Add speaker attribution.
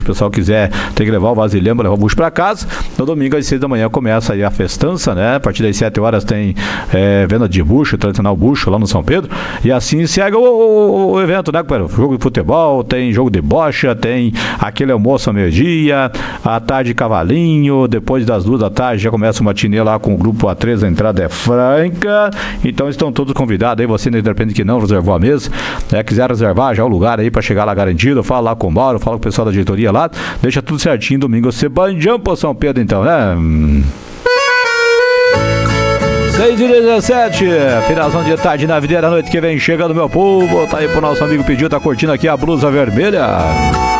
Speaker 1: o pessoal quiser, tem que levar o vasilhame para levar o bucho para casa. No domingo às 6 da manhã começa aí a festança, né? A partir das 7 horas tem venda de bucho, tradicional bucho lá no São Pedro. E assim segue o evento, né, companheiro? Jogo de futebol, tem jogo de bocha, tem aquele almoço ao meio-dia, à tarde cavalinho, depois das 2 da tarde já começa uma matinê lá com o grupo A3, a entrada é franca. Então estão todos convidados aí, você de repente que não reservou a mesa, quiser reservar já o lugar aí para chegar lá garantido, fala lá com o Mauro, fala com o pessoal da diretoria lá, deixa tudo certinho, domingo você banjão pro São Pedro então, né? 6h17, finalzão de tarde na videira, noite que vem chegando meu povo, tá aí pro nosso amigo pediu, tá curtindo aqui a blusa vermelha.